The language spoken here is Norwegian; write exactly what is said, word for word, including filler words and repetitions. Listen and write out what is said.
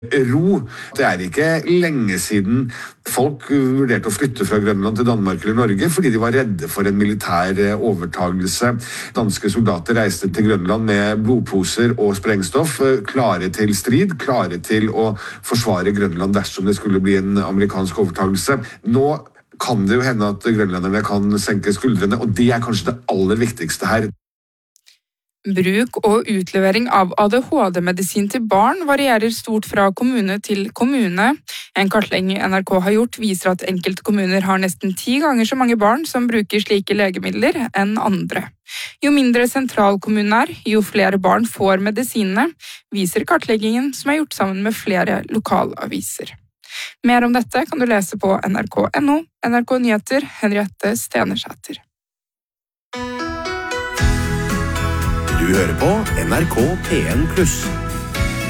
Ro. Det er ikke lenge siden folk vurderte å flytte fra Grønland til Danmark eller Norge fordi de var redde for en militær overtagelse. Danske soldater reiste til Grønland med blodposer og sprengstoff, klare til strid, klare til å forsvare Grønland dersom det skulle bli en amerikansk overtagelse. Nå kan det jo hende at grønlanderne kan senke skuldrene, og det er kanskje det aller viktigste her. Bruk og utlevering av A D H D-medisin til barn varierer stort fra kommune til kommune. En kartlegging N R K har gjort viser at enkelte kommuner har nesten ti ganger så mange barn som bruker slike legemidler enn andre. Jo mindre sentral kommunen er, jo flere barn får medisinene, viser kartleggingen som er gjort sammen med flere lokalaviser. Mer om dette kan du lese på N R K punktum N O, N R K Nyheter, Henriette Stenersæter. Du hører på N R K P en pluss.